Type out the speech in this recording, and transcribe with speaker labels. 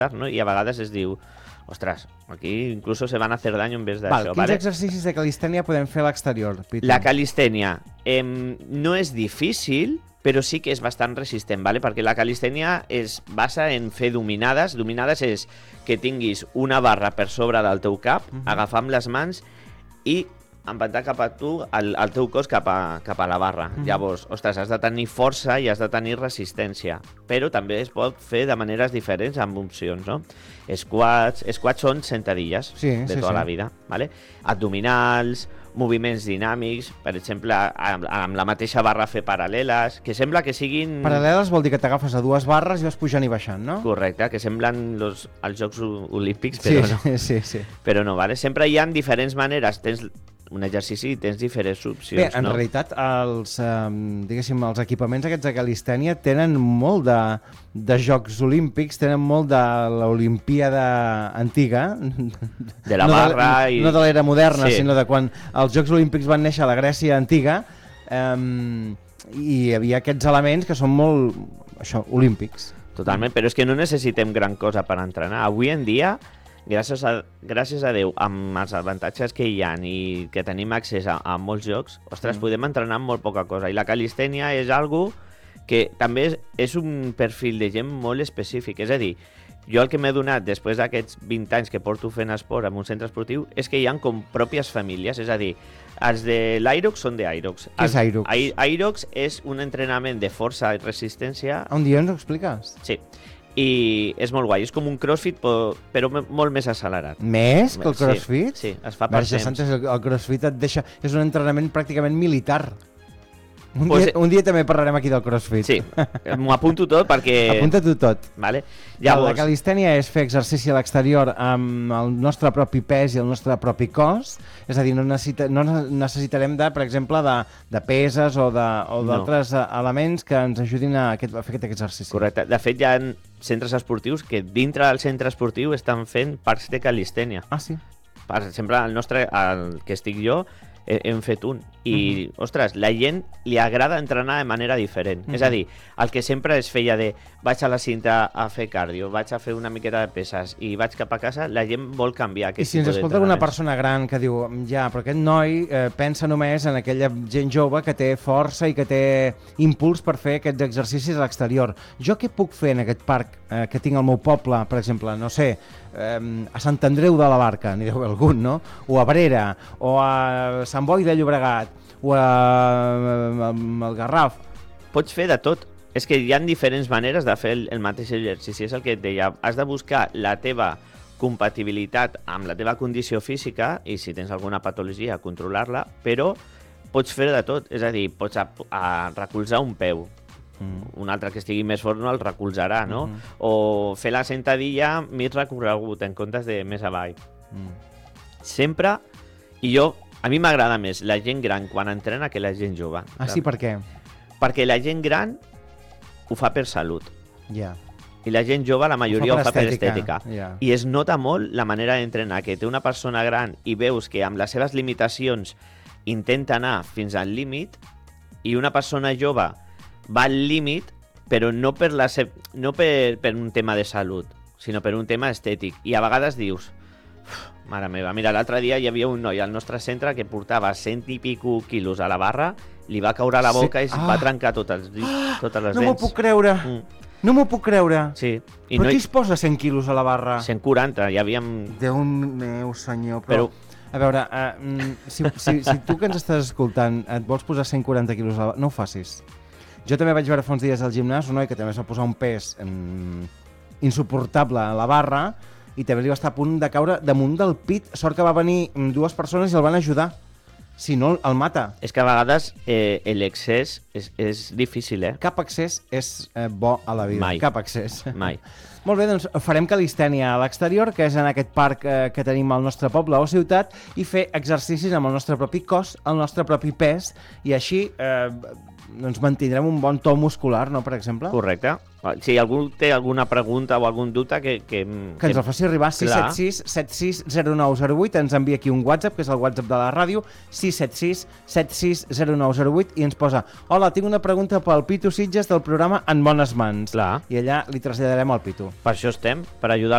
Speaker 1: ¿no? I a vegades es diu, ostres, aquí incluso se van a hacer daño en vez d'això.
Speaker 2: Quins exercicis de calistènia podem fer a l'exterior, Pitu?
Speaker 1: La calistènia no és difícil, però sí que és bastant resistent, ¿vale? Perquè la calistènia es basa en fer dominades. Dominades és que tinguis una barra per sobre del teu cap, agafar amb les mans i empentar cap a tu el teu cos cap a la barra. Llavors, ostres, has de tenir força i has de tenir resistència, però també es pot fer de maneres diferents amb opcions, no? Squats són sentadilles de tota la vida, ¿vale? Abdominals, moviments dinàmics, per exemple, amb la mateixa barra fer paral·leles, que sembla que siguin...
Speaker 2: Paral·leles vol dir que t'agafes a dues barres i vas pujant i baixant, no?
Speaker 1: Correcte, que semblen els Jocs Olímpics, però no.
Speaker 2: Sí.
Speaker 1: Però no, ¿vale? Sempre hi ha diferents maneres. Tens un exercici i tens diferents opcions.
Speaker 2: Bé, en realitat, els equipaments aquests de calistènia tenen molt de Jocs Olímpics, tenen molt de l'Olimpíada antiga.
Speaker 1: De la barra
Speaker 2: no de l'era moderna, sinó de quan els Jocs Olímpics van néixer a la Grècia antiga, i hi havia aquests elements que són molt, olímpics.
Speaker 1: Totalment, però és que no necessitem gran cosa per entrenar. Avui en dia, gràcies a Déu, amb els avantatges que hi ha i que tenim accés a molts jocs, ostres, podem entrenar amb molt poca cosa. I la calistènia és algo que també és un perfil de gent molt específic. És a dir, jo el que m'he donat després d'aquests 20 anys que porto fent esport en un centre esportiu és que hi ha com pròpies famílies. És a dir, els de l'Irox són d'Irox.
Speaker 2: Què és Irox?
Speaker 1: Irox és un entrenament de força i resistència.
Speaker 2: Un dia ens ho expliques?
Speaker 1: Sí. I és molt guai, és com un crossfit però molt més accelerat.
Speaker 2: Més que el crossfit?
Speaker 1: Sí, es fa per temps.
Speaker 2: El crossfit et deixa... És un entrenament pràcticament militar. Un dia també parlarem aquí del crossfit.
Speaker 1: Sí, m'ho apunto tot perquè...
Speaker 2: Apunta-t'ho tot.
Speaker 1: Vale. Llavors...
Speaker 2: La calistènia és fer exercici a l'exterior amb el nostre propi pes i el nostre propi cos, és a dir, no necessitarem, per exemple, de peses o d'altres elements que ens ajudin a fer aquest exercici.
Speaker 1: Correcte. De fet, hi ha centres esportius que dintre del centre esportiu estan fent parcs de calistènia.
Speaker 2: Ah, sí?
Speaker 1: Per exemple, el que estic jo, hem fet un. I, ostres, la gent li agrada entrenar de manera diferent. És a dir, el que sempre es feia de vaig a la cinta a fer cardio, vaig a fer una miqueta de peses i vaig cap a casa, la gent vol canviar aquest tipus d'entrenament.
Speaker 2: I si ens escolta alguna persona gran que diu, però aquest noi pensa només en aquella gent jove que té força i que té impuls per fer aquests exercicis a l'exterior. Jo què puc fer en aquest parc que tinc al meu poble, per exemple, no sé, a Sant Andreu de la Barca, n'hi deu haver algun, no? O a Abrera, o a Sant Boi de Llobregat, o al Garraf.
Speaker 1: Pots fer de tot. És que hi ha diferents maneres de fer el mateix exercici. És el que et deia. Has de buscar la teva compatibilitat amb la teva condició física i si tens alguna patologia, controlar-la, però pots fer de tot. És a dir, pots recolzar un peu. Un altre que estigui més fort no el recolzarà, no? O fer la sentadilla mig recorregut en comptes de més avall. Sempre, a mi m'agrada més la gent gran quan entrena que la gent jove.
Speaker 2: Ah, sí? Per què?
Speaker 1: Perquè la gent gran ho fa per salut.
Speaker 2: Ja.
Speaker 1: I la gent jove, la majoria ho fa per estètica.
Speaker 2: Yeah.
Speaker 1: I es nota molt la manera d'entrenar, que té una persona gran i veus que amb les seves limitacions intenta anar fins al límit i una persona jove va al límit, però no per un tema de salut, sinó per un tema estètic. I a vegades dius, mare meva, mira, l'altre dia hi havia un noi al nostre centre que portava 100 i pico quilos a la barra, li va caure a la boca i va trencar totes les dents.
Speaker 2: No m'ho puc creure. No m'ho puc creure.
Speaker 1: Sí.
Speaker 2: Però qui es posa 100 quilos a la barra?
Speaker 1: 140, ja havíem...
Speaker 2: Déu meu senyor, però... A veure, si tu que ens estàs escoltant et vols posar 140 quilos a la barra, no ho facis. Jo també vaig veure fa uns dies al gimnàs un noi que també es va posar un pes insuportable a la barra i també li va estar a punt de caure damunt del pit. Sort que va venir dues persones i el van ajudar. Si no, el mata. És
Speaker 1: que a vegades l'excés és difícil, eh?
Speaker 2: Cap excés és bo a la vida.
Speaker 1: Mai.
Speaker 2: Cap excés.
Speaker 1: Mai.
Speaker 2: Molt bé, doncs farem calistènia a l'exterior, que és en aquest parc que tenim al nostre poble o ciutat, i fer exercicis amb el nostre propi cos, el nostre propi pes, i així doncs mantindrem un bon to muscular, no, per exemple?
Speaker 1: Correcte. Si algú té alguna pregunta o algun dubte que
Speaker 2: ens el faci arribar, 676 760908, ens envia aquí un WhatsApp, que és el WhatsApp de la ràdio, 676 760908, i ens posa, hola, tinc una pregunta pel Pitu Sitges del programa En Bones Mans.
Speaker 1: Clar.
Speaker 2: I allà li traslladarem al Pitu.
Speaker 1: Per això estem, per ajudar